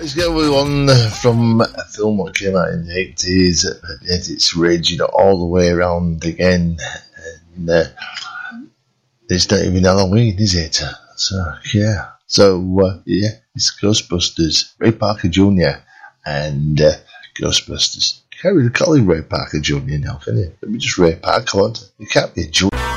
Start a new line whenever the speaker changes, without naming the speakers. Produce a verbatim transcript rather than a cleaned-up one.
Let's get one from a film that came out in the eighties. It's raging all the way around again. And uh, it's not even Halloween, is it? So, yeah. So, uh, yeah, it's Ghostbusters. Ray Parker Junior and uh, Ghostbusters. You can't really call him Ray Parker Junior now, can you? Let me just Ray Parker. You can't be a Junior.